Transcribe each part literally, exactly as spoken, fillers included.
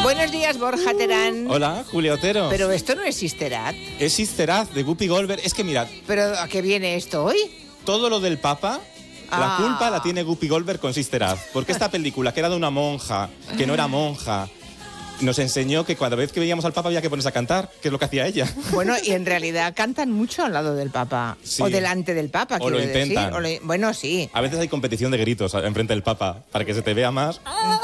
Buenos días, Borja Terán. Hola, Julia Otero. Pero esto no es Sister Act. Es Sister Act de Whoopi Goldberg. Es que mirad. ¿Pero a qué viene esto hoy? Todo lo del Papa, Ah. la culpa la tiene Whoopi Goldberg con Sister Act. Porque esta película, que era de una monja, que no era monja, nos enseñó que cada vez que veíamos al Papa había que ponerse a cantar, que es lo que hacía ella. Bueno, y en realidad cantan mucho al lado del Papa. Sí. O delante del Papa, O quiero lo intentan. decir. O lo- bueno, sí. A veces hay competición de gritos enfrente del Papa, para que se te vea más.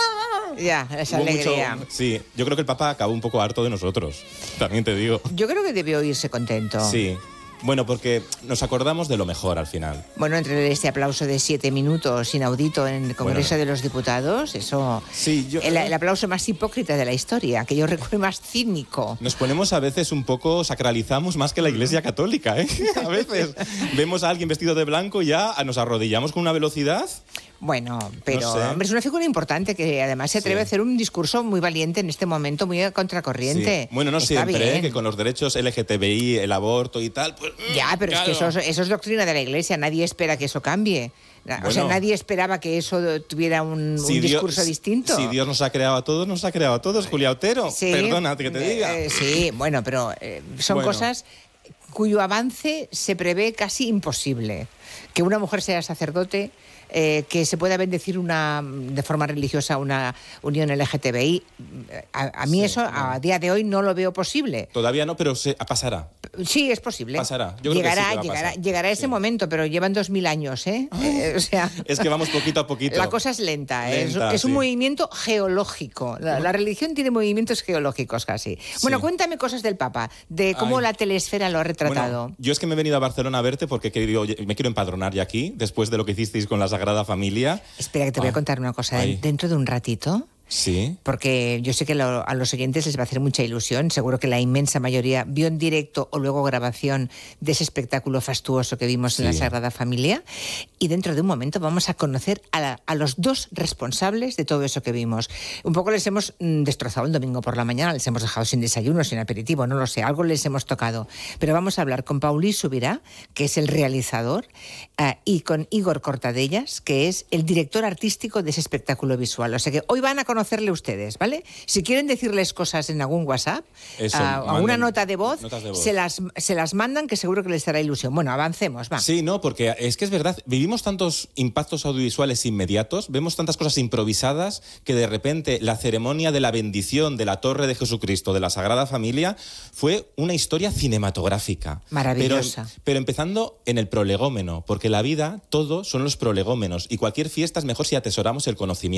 Ya, esa Hubo alegría. mucho- sí, yo creo que el Papa acabó un poco harto de nosotros, también te digo. Yo creo que debió irse contento. Sí. Bueno, porque nos acordamos de lo mejor al final. Bueno, entre este aplauso de siete minutos inaudito en el Congreso Bueno. de los Diputados, eso... Sí, yo- el, el aplauso más hipócrita de la historia, que yo recuerdo, más cínico. Nos ponemos a veces un poco, sacralizamos más que la Iglesia Católica, ¿eh? A veces vemos a alguien vestido de blanco y ya nos arrodillamos con una velocidad. Bueno, pero No sé. hombre, es una figura importante que además se atreve Sí. a hacer un discurso muy valiente en este momento, muy a contracorriente. Sí. Bueno, no Está siempre, ¿eh? bien. Que con los derechos L G T B I, el aborto y tal, pues... Ya, pero claro. es que eso, eso es doctrina de la Iglesia, nadie espera que eso cambie. O sea, Bueno. nadie esperaba que eso tuviera un, Si un Dios- discurso distinto. Si Dios nos ha creado a todos, nos ha creado a todos, Julia Otero. Sí, Perdona que te diga. eh, sí, bueno, pero eh, son Bueno. cosas cuyo avance se prevé casi imposible. Que una mujer sea sacerdote, eh, que se pueda bendecir una, de forma religiosa una unión L G T B I, a, a mí Sí, eso bueno. a día de hoy no lo veo posible. Todavía no, pero se, pasará. Sí, es posible. Pasará. Yo creo que llegará, sí que va a llegará, pasar. llegará ese Sí. momento, pero llevan dos mil años, ¿eh? Eh, o sea, Es que vamos poquito a poquito. la cosa es lenta, ¿eh? Lenta, es, es un sí. movimiento geológico. La, la religión tiene movimientos geológicos casi. Bueno, Sí. cuéntame cosas del Papa, de cómo Ay. la telesfera lo ha retratado. Bueno, yo es que me he venido a Barcelona a verte porque he querido- me quiero empadronar ya aquí, después de lo que hicisteis con la Sagrada Familia. Espera, que te voy a Ah, contar una cosa. ay. Dentro de un ratito, Sí. porque yo sé que lo- a los oyentes les va a hacer mucha ilusión, seguro que la inmensa mayoría vio en directo o luego grabación de ese espectáculo fastuoso que vimos en la Sí. Sagrada Familia, y dentro de un momento vamos a conocer a, la- a los dos responsables de todo eso que vimos. Un poco les hemos mm, destrozado el domingo por la mañana, les hemos dejado sin desayuno, sin aperitivo, no lo sé, algo les hemos tocado. Pero vamos a hablar con Paulí Subirá, que es el realizador, eh, y con Igor Cortadellas, que es el director artístico de ese espectáculo visual. O sea que hoy van a conocerle ustedes, ¿vale? Si quieren decirles cosas en algún WhatsApp, Eso, a, a manden una nota de voz, notas de voz. Se, las, se las mandan, que seguro que les hará ilusión. Bueno, avancemos, va. Sí, no, porque es que es verdad, vivimos tantos impactos audiovisuales inmediatos, vemos tantas cosas improvisadas que de repente la ceremonia de la bendición de la Torre de Jesucristo de la Sagrada Familia fue una historia cinematográfica. Maravillosa. Pero, pero empezando en el prolegómeno, porque la vida, todo son los prolegómenos y cualquier fiesta es mejor si atesoramos el conocimiento.